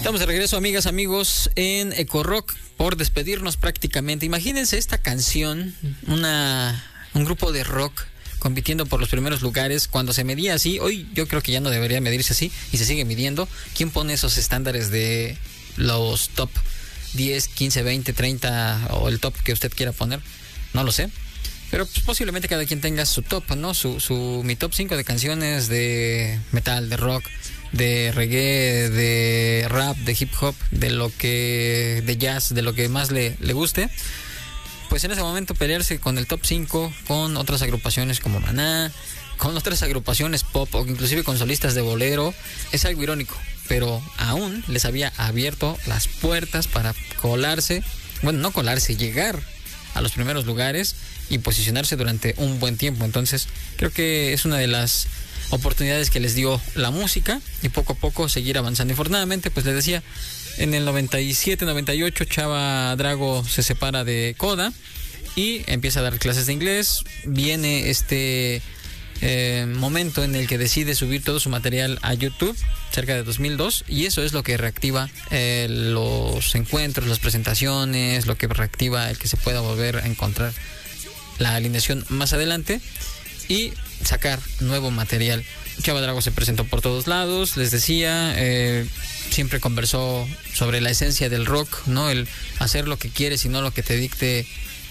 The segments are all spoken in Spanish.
Estamos de regreso, amigas, amigos, en Eco Rock, por despedirnos prácticamente. Imagínense esta canción, un grupo de rock compitiendo por los primeros lugares. Cuando se medía así, hoy yo creo que ya no debería medirse así, y se sigue midiendo. ¿Quién pone esos estándares de los top 10, 15, 20, 30 o el top que usted quiera poner? No lo sé. Pero pues, posiblemente cada quien tenga su top, ¿no? Mi top 5 de canciones de metal, de rock, de reggae, de rap, de hip hop, de jazz, de lo que más le guste. Pues en ese momento pelearse con el top 5, con otras agrupaciones como Maná, con otras agrupaciones pop o inclusive con solistas de bolero, es algo irónico. Pero aún les había abierto las puertas para colarse, bueno, no colarse, llegar a los primeros lugares y posicionarse durante un buen tiempo. Entonces creo que es una de las oportunidades que les dio la música, y poco a poco seguir avanzando. Infortunadamente, pues les decía, en el 97-98 Chava Drago se separa de Koda y empieza a dar clases de inglés. Viene este momento en el que decide subir todo su material a YouTube, cerca de 2002, y eso es lo que reactiva los encuentros, las presentaciones, lo que reactiva el que se pueda volver a encontrar la alineación más adelante y sacar nuevo material. Chava Drago se presentó por todos lados, les decía, siempre conversó sobre la esencia del rock, ¿no? El hacer lo que quieres y no lo que te dicte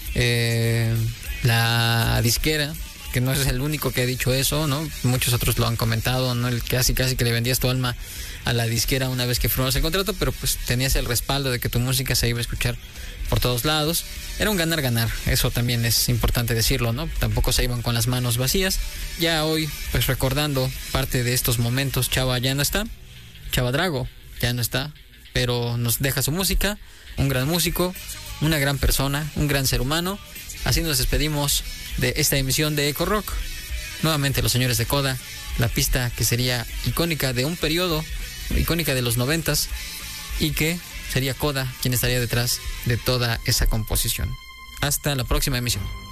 la disquera, que no es el único que ha dicho eso, ¿no? Muchos otros lo han comentado, ¿no? El casi que le vendías tu alma a la disquera una vez que firmabas el contrato, pero pues tenías el respaldo de que tu música se iba a escuchar por todos lados. Era un ganar-ganar, eso también es importante decirlo, ¿no? Tampoco se iban con las manos vacías. Ya hoy, pues recordando parte de estos momentos, Chava ya no está, Chava Drago ya no está, pero nos deja su música, un gran músico, una gran persona, un gran ser humano. Así nos despedimos de esta emisión de Eco Rock. Nuevamente los señores de Koda, la pista que sería icónica de un periodo, icónica de los 90s, y que sería Koda quien estaría detrás de toda esa composición. Hasta la próxima emisión.